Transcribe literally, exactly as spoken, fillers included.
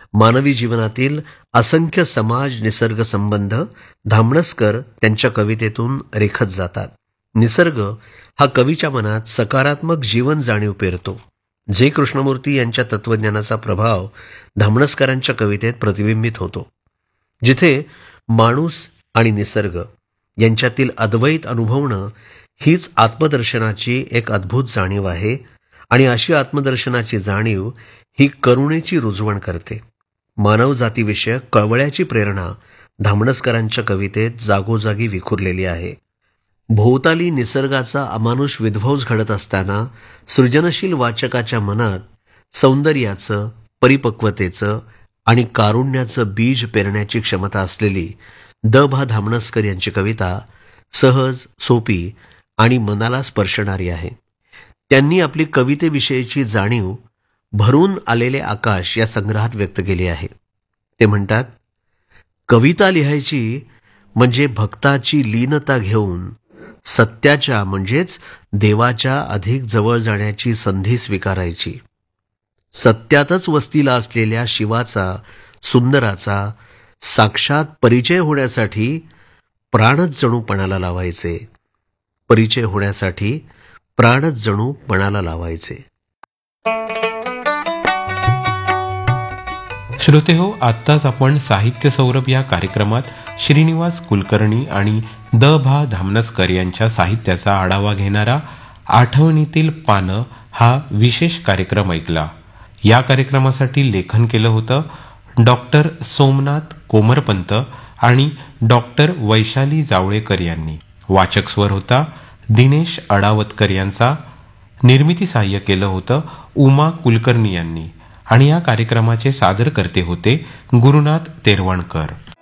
मानवी जीवनातील असंख्य समाज निसर्ग संबंध धामणसकर त्यांच्या कवितेतून रेखत जातात. निसर्ग हा कवीच्या मनात सकारात्मक जीवन जाणीव पेरतो. जे कृष्णमूर्ती यांच्या तत्वज्ञानाचा प्रभाव धामणसकरांच्या कवितेत प्रतिबिंबित होतो. जिथे माणूस आणि निसर्ग यांच्यातील अद्वैत अनुभवणं हीच आत्मदर्शनाची एक अद्भुत जाणीव आहे आणि अशी आत्मदर्शनाची जाणीव ही करुणेची रुजवण करते. मानवजातीविषयक कळवळ्याची प्रेरणा धामणसकरांच्या कवितेत जागोजागी विखुरलेली आहे. भोवताली निसर्गाचा अमानुष विध्वंस घडत असताना सृजनशील वाचकाच्या मनात सौंदर्याचं, परिपक्वतेचं आणि कारुण्याचं बीज पेरण्याची क्षमता असलेली द भा धामणसकर यांची कविता सहज, सोपी आणि मनाला स्पर्शणारी आहे. त्यांनी आपली कवितेविषयीची जाणीव भरून आलेले आकाश या संग्रहात व्यक्त केली आहे. ते म्हणतात, कविता लिहायची म्हणजे भक्ताची लीनता घेऊन सत्याच्या म्हणजेच देवाच्या अधिक जवळ जाण्याची संधी स्वीकारायची. सत्यातच वस्तीला असलेल्या शिवाचा, सुंदराचा साक्षात परिचय होण्यासाठी प्राणच जणू पणाला लावायचे. परिचय होण्यासाठी प्राणच जणू पणाला लावायचे. श्रोतेहो, आत्ताच आपण साहित्य सौरभ या कार्यक्रमात श्रीनिवास कुलकर्णी आणि द भा धामणसकर यांच्या साहित्याचा आढावा घेणारा आठवणीतील पानं हा विशेष कार्यक्रम ऐकला. या कार्यक्रमासाठी लेखन केलं होतं डॉक्टर सोमनाथ कोमरपंत आणि डॉक्टर वैशाली जावळेकर यांनी. वाचक स्वर होता दिनेश अडावतकर यांचा. निर्मिती सहाय्य केलं होतं उमा कुलकर्णी यांनी आणि या कार्यक्रमाचे सादरकर्ते होते गुरुनाथ तेरवणकर.